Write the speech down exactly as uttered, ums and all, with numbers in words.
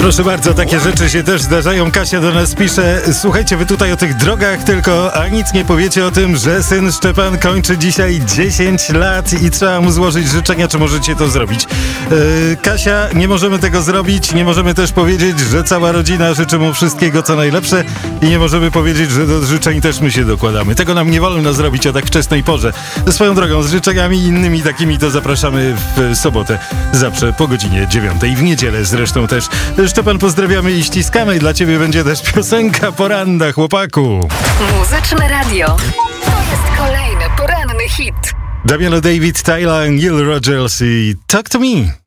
Proszę bardzo, takie rzeczy się też zdarzają. Kasia do nas pisze: słuchajcie, wy tutaj o tych drogach tylko, a nic nie powiecie o tym, że syn Szczepan kończy dzisiaj dziesięć lat i trzeba mu złożyć życzenia. Czy możecie to zrobić? Yy, Kasia, nie możemy tego zrobić. Nie możemy też powiedzieć, że cała rodzina życzy mu wszystkiego co najlepsze i nie możemy powiedzieć, że do życzeń też my się dokładamy. Tego nam nie wolno zrobić o tak wczesnej porze. Swoją drogą, z życzeniami innymi takimi to zapraszamy w sobotę, zawsze po godzinie dziewiątej, w niedzielę zresztą też. Szczepan, pozdrawiamy i ściskamy. Dla ciebie będzie też piosenka Poranda, chłopaku. Muzyczne radio. To jest kolejny poranny hit. Damiano David, Tyler, Neil Rogers i Talk to Me.